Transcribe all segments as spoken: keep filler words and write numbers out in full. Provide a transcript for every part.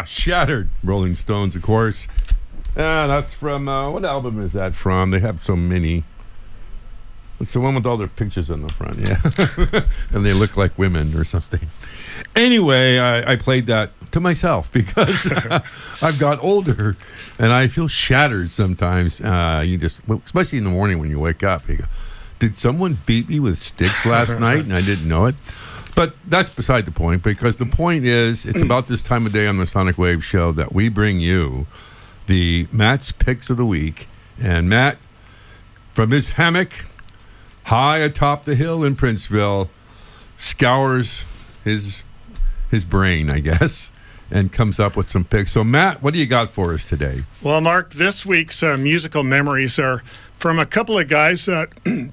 Shattered. Rolling Stones, of course. Uh, that's from, uh, what album is that from? They have so many. It's the one with all their pictures on the front, yeah. And they look like women or something. Anyway, I, I played that to myself because I've got older and I feel shattered sometimes. Uh, you just, especially in the morning when you wake up. You go, did someone beat me with sticks last night and I didn't know it? But that's beside the point, because the point is it's about this time of day on the Sonic Wave show that we bring you the Matt's Picks of the Week. And Matt, from his hammock high atop the hill in Princeville, scours his his brain, I guess, and comes up with some picks. So, Matt, what do you got for us today? Well, Mark, this week's uh, musical memories are from a couple of guys that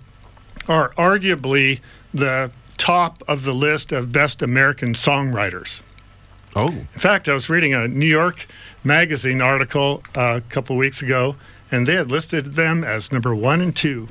are arguably the top of the list of best American songwriters. Oh. In fact, I was reading a New York Magazine article uh, a couple weeks ago, and they had listed them as number one and two.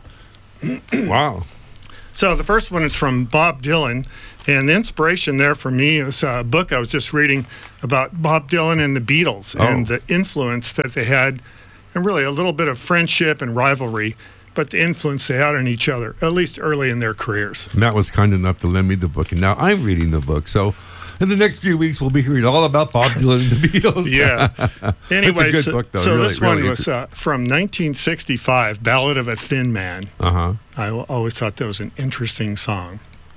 Wow. So the first one is from Bob Dylan, and the inspiration there for me is a book I was just reading about Bob Dylan and the Beatles Oh. and the influence that they had, and really a little bit of friendship and rivalry, but the influence they had on each other, at least early in their careers. Matt was kind enough to lend me the book, and now I'm reading the book. So in the next few weeks, we'll be hearing all about Bob Dylan and the Beatles. Yeah. Anyway, It's a good so, book, though. so Really, this one really was uh, from nineteen sixty-five, Ballad of a Thin Man. Uh-huh. I w- always thought that was an interesting song.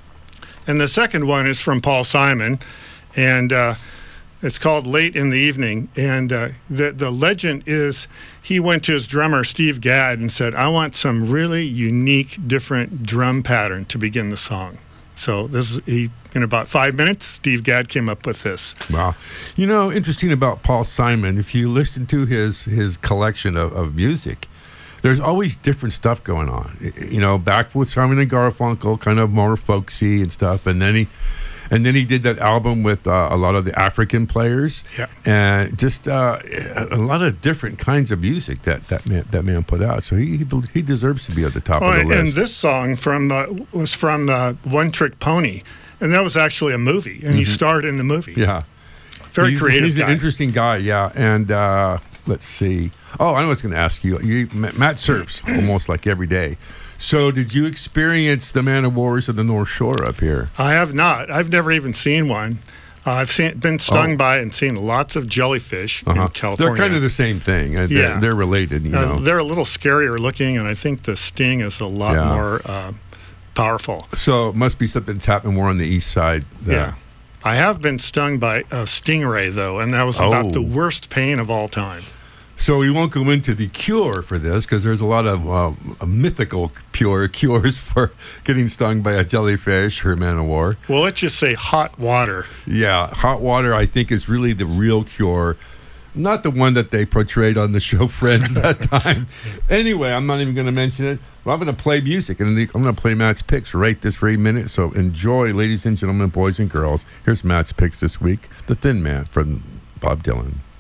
And the second one is from Paul Simon, and uh, it's called Late in the Evening. And uh, the, the legend is he went to his drummer, Steve Gadd, and said, I want some really unique, different drum pattern to begin the song. So this is, he, in about five minutes, Steve Gadd came up with this. Wow. You know, interesting about Paul Simon, if you listen to his, his collection of, of music, there's always different stuff going on. You know, back with Simon and Garfunkel, kind of more folksy and stuff, and then he, and then he did that album with uh, a lot of the African players, Yeah. and just uh, a lot of different kinds of music that that man, that man put out. So he he, he deserves to be at the top Oh, of the and list. this song from uh, was from uh, One Trick Pony, and that was actually a movie, and he starred in the movie. Yeah, Very he's, creative He's guy. an interesting guy. Yeah, and uh, let's see. Oh, I know what's going to ask you. you. Matt surfs almost like every day. So did you experience the Man of Wars of the North Shore up here? I have not. I've never even seen one. Uh, I've seen been stung Oh. by and seen lots of jellyfish Uh-huh. in California. They're kind of the same thing. Uh, they're, Yeah. they're related, you Uh, know. they're a little scarier looking, and I think the sting is a lot Yeah. more uh, powerful. So it must be something that's happening more on the east side. uh, Yeah. I have been stung by a stingray, though, and that was Oh. about the worst pain of all time. So we won't go into the cure for this because there's a lot of uh, mythical pure cures for getting stung by a jellyfish or a man of war. Well, let's just say hot water. Yeah, hot water I think is really the real cure, not the one that they portrayed on the show Friends that time. Anyway, I'm not even going to mention it. Well, I'm going to play music, and I'm going to play Matt's picks right this very minute. So enjoy, ladies and gentlemen, boys and girls. Here's Matt's picks this week. The Thin Man from Bob Dylan.